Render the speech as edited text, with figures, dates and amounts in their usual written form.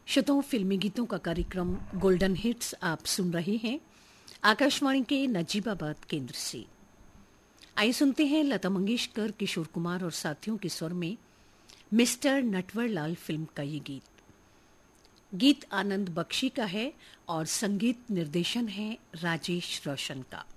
शतों फिल्मी गीतों का कार्यक्रम गोल्डन हिट्स आप सुन रहे हैं आकाशवाणी के नजीबाबाद केंद्र से। आइए सुनते हैं लता मंगेशकर, किशोर कुमार और साथियों के स्वर में मिस्टर नटवरलाल फिल्म का ये गीत। गीत आनंद बख्शी का है और संगीत निर्देशन है राजेश रोशन का।